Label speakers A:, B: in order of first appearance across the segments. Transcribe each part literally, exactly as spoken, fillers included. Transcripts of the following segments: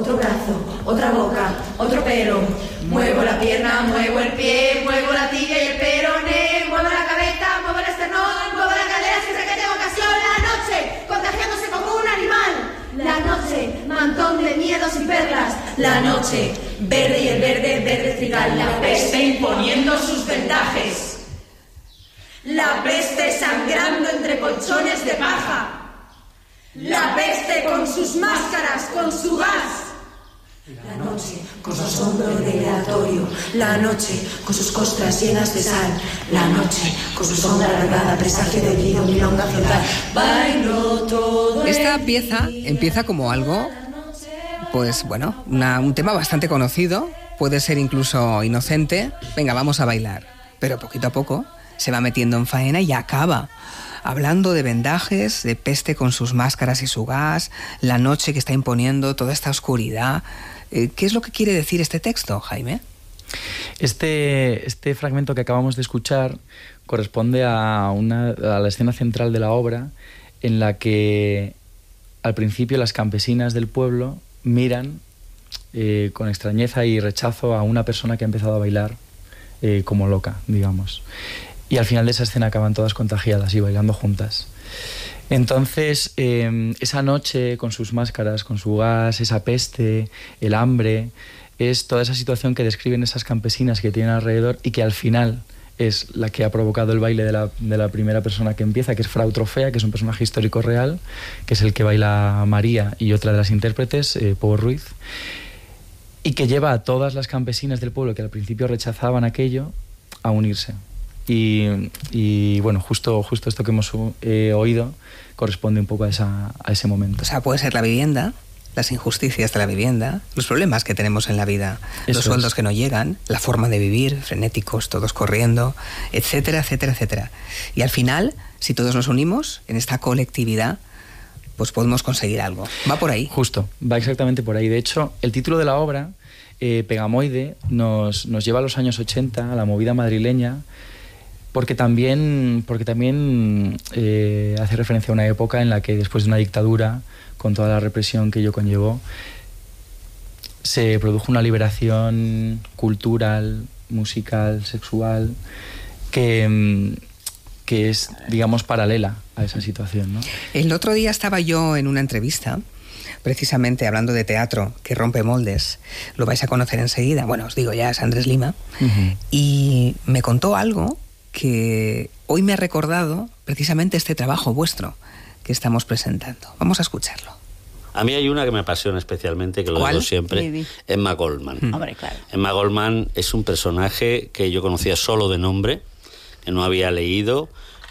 A: otro brazo, otra boca, otro pelo. Muevo la pierna, muevo el pie, muevo la tibia y el peroné, muevo la cabeza, muevo el esternón, muevo la cadera siempre que tengo ocasión. La noche, contagiándose como un animal. La noche, mantón de miedos y perlas. La noche, verde y el verde, verde trigal. La peste imponiendo sus vendajes. La peste sangrando entre colchones de paja. La peste con sus máscaras, con su gas. La noche con su asombro deleatorio. La noche con sus costras llenas de sal. La noche con su sombra alargada, presagio de olvido, milonga flotar. Bailo todo.
B: Esta pieza empieza como algo, pues bueno, una, un tema bastante conocido. Puede ser incluso inocente. Venga, vamos a bailar. Pero poquito a poco se va metiendo en faena y acaba hablando de vendajes, de peste con sus máscaras y su gas, la noche que está imponiendo toda esta oscuridad. ¿Qué es lo que quiere decir este texto, Jaime?
C: Este, este fragmento que acabamos de escuchar corresponde a, una, a la escena central de la obra, en la que al principio las campesinas del pueblo miran eh, con extrañeza y rechazo a una persona que ha empezado a bailar eh, como loca, digamos. Y al final de esa escena acaban todas contagiadas y bailando juntas. Entonces, eh, esa noche con sus máscaras, con su gas, esa peste, el hambre, es toda esa situación que describen esas campesinas que tienen alrededor y que al final es la que ha provocado el baile de la, de la primera persona que empieza, que es Frau Trofea, que es un personaje histórico real, que es el que baila María y otra de las intérpretes, eh, Pau Ruiz, y que lleva a todas las campesinas del pueblo que al principio rechazaban aquello a unirse. Y, y bueno, justo, justo esto que hemos eh, oído corresponde un poco a, esa, a ese momento.
B: O sea, puede ser la vivienda, las injusticias de la vivienda, los problemas que tenemos en la vida, Eso los sueldos es. que no llegan, la forma de vivir, frenéticos, todos corriendo, etcétera, etcétera, etcétera. Y al final, si todos nos unimos en esta colectividad, pues podemos conseguir algo. Va por ahí.
C: Justo, va exactamente por ahí. De hecho, el título de la obra, eh, Pegamoide, nos, nos lleva a los años ochenta, a la movida madrileña, porque también, porque también eh, hace referencia a una época en la que después de una dictadura, con toda la represión que ello conllevó, se produjo una liberación cultural, musical, sexual, que, que es, digamos, paralela a esa situación, ¿no?
B: El otro día estaba yo en una entrevista, precisamente hablando de teatro que rompe moldes. Lo vais a conocer enseguida. Bueno, os digo, ya es Andrés Lima. Uh-huh. Y me contó algo que hoy me ha recordado precisamente este trabajo vuestro que estamos presentando. Vamos a escucharlo.
D: A mí hay una que me apasiona especialmente, que lo
B: ¿Cuál?
D: digo siempre,
E: Sí,
D: Emma Goldman.
E: Mm. Hombre, claro.
D: Emma Goldman es un personaje que yo conocía solo de nombre, que no había leído,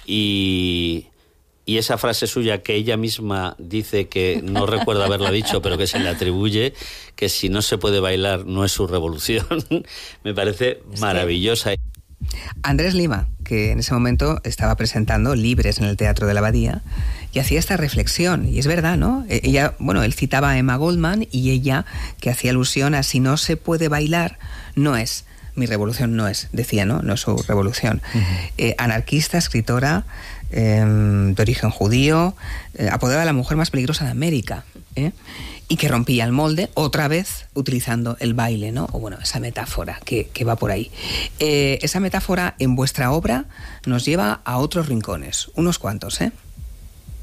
D: y, y esa frase suya que ella misma dice que no recuerda haberla dicho, pero que se le atribuye, que si no se puede bailar no es su revolución, me parece maravillosa.
B: Andrés Lima, que en ese momento estaba presentando Libres en el Teatro de la Abadía, y hacía esta reflexión, y es verdad, ¿no? Ella, bueno, él citaba a Emma Goldman, y ella, que hacía alusión a si no se puede bailar, no es, mi revolución no es, decía, ¿no? No es su revolución. Uh-huh. Eh, anarquista, escritora, eh, de origen judío, eh, apodada la mujer más peligrosa de América, ¿eh? Y que rompía el molde, otra vez utilizando el baile, ¿no? O bueno, esa metáfora que, que va por ahí. Eh, esa metáfora en vuestra obra nos lleva a otros rincones, unos cuantos, ¿eh?